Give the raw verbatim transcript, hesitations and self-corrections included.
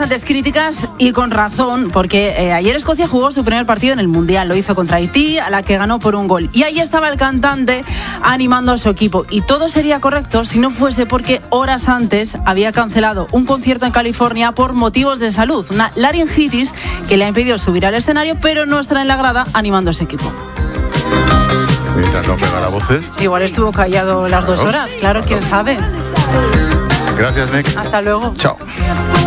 bastantes críticas y con razón, porque eh, ayer Escocia jugó su primer partido en el Mundial, lo hizo contra Haití, a la que ganó por un gol. Y ahí estaba el cantante animando a su equipo. Y todo sería correcto si no fuese porque horas antes había cancelado un concierto en California por motivos de salud, una laringitis que le ha impedido subir al escenario, pero no estará en la grada animando a su equipo. Mientras no pega la voces. Igual estuvo callado las dos horas, claro, quién sabe. Gracias, Nick. Hasta luego. Chao.